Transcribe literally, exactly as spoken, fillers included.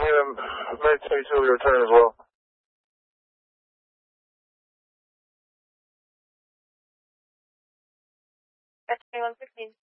him, Med twenty-two, we return as well. At twenty-one fifteen.